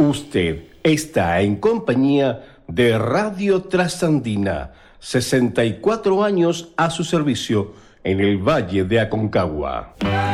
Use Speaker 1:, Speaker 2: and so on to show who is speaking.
Speaker 1: Usted está en compañía de Radio Trasandina, 64 años a su servicio en el Valle de Aconcagua.